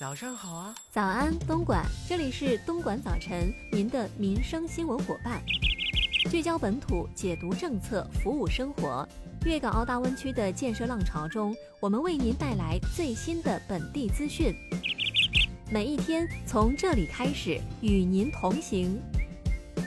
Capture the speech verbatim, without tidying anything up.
早上好啊！ 早安，东莞，这里是东莞早晨，您的民生新闻伙伴。聚焦本土，解读政策，服务生活。粤港澳大湾区的建设浪潮中，我们为您带来最新的本地资讯。每一天从这里开始，与您同行。